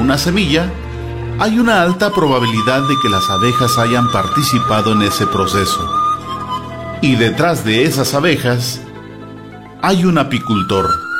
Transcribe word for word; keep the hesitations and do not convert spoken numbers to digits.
una semilla, hay una alta probabilidad de que las abejas hayan participado en ese proceso. Y detrás de esas abejas hay un apicultor.